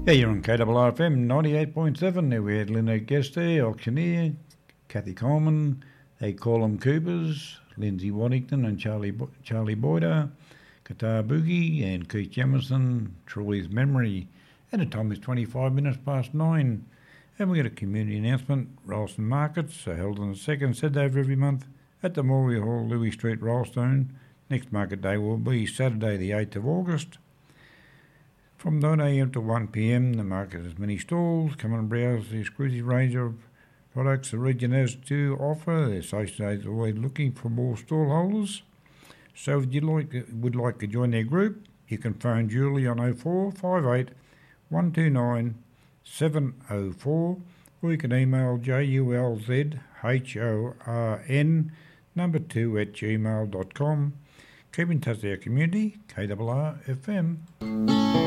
Yeah, you're on KRFM 98.7. There we had Lynette Guest there, auctioneer, Kathy Coleman, they call them Coopers, Lindsay Waddington and Charlie Boyder, Guitar Boogie and Keith Jamison, Troy's Memory. And the time is 25 minutes past 9. And we got a community announcement. Ralston Markets are held on the second Saturday of every month at the Memorial Hall, Louis Street, Ralston. Next market day will be Saturday the 8th of August. From 9am to 1pm, the market has many stalls. Come and browse the exclusive range of products the region has to offer. The association is always looking for more stall holders. So if you would like to join their group, you can phone Julie on 0458 129 704, or you can email julzhorn 2 @gmail.com. Keep in touch with our community, KRRFM.